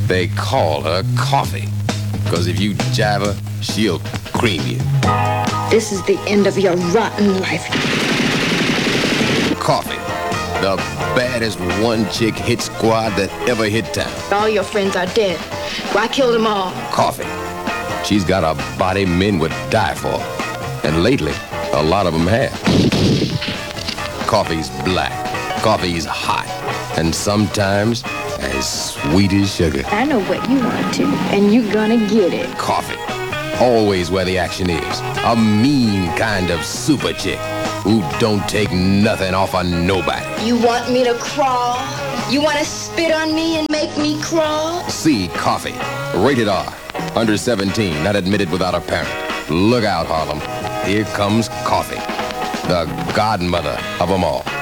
They call her Coffee. Because if you jive her, she'll cream you. This is the end of your rotten life. Coffee. The baddest one-chick hit squad that ever hit town. All your friends are dead. Why kill them all? Coffee. She's got a body men would die for. And lately, a lot of them have. Coffee's black. Coffee's hot. And sometimes as sweet as sugar. I know what you want to, and you're gonna get it. Coffee. Always where the action is. A mean kind of super chick who don't take nothing off of nobody. You want me to crawl? You want to spit on me and make me crawl? See Coffee. Rated R. Under 17, not admitted without a parent. Look out, Harlem. Here comes Coffee. The godmother of them all.